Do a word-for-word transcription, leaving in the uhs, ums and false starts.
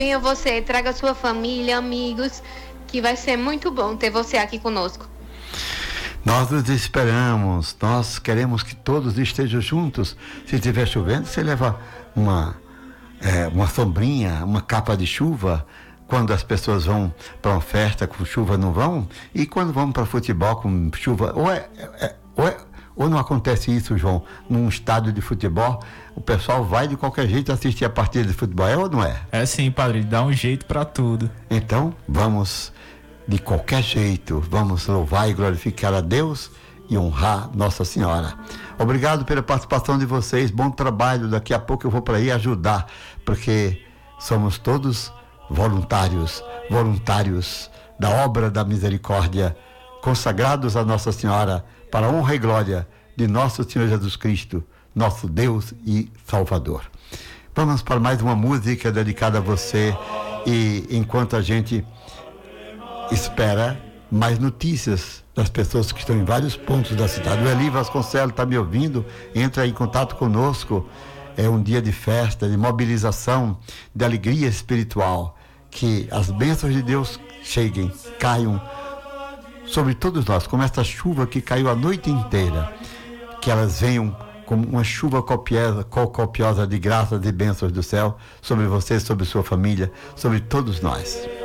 Venha você, traga sua família, amigos, que vai ser muito bom ter você aqui conosco. Nós nos esperamos, nós queremos que todos estejam juntos. Se estiver chovendo, você leva uma, é, uma sombrinha, uma capa de chuva. Quando as pessoas vão para uma festa com chuva, não vão. E quando vão para futebol com chuva, ou, é, é, ou, é, ou não acontece isso, João, num estádio de futebol, o pessoal vai de qualquer jeito assistir a partida de futebol, é ou não é? É sim, padre, dá um jeito para tudo. Então, vamos de qualquer jeito, vamos louvar e glorificar a Deus e honrar Nossa Senhora. Obrigado pela participação de vocês, bom trabalho. Daqui a pouco eu vou para aí ajudar, porque somos todos voluntários, voluntários da obra da misericórdia, consagrados a Nossa Senhora, para a honra e glória de nosso Senhor Jesus Cristo, nosso Deus e Salvador. Vamos para mais uma música dedicada a você, e enquanto a gente espera mais notícias das pessoas que estão em vários pontos da cidade. O Eli Vasconcelos está me ouvindo, entra em contato conosco. É um dia de festa, de mobilização, de alegria espiritual. Que as bênçãos de Deus cheguem, caiam sobre todos nós, como esta chuva que caiu a noite inteira. Que elas venham como uma chuva copiosa, copiosa de graças e bênçãos do céu sobre você, sobre sua família, sobre todos nós.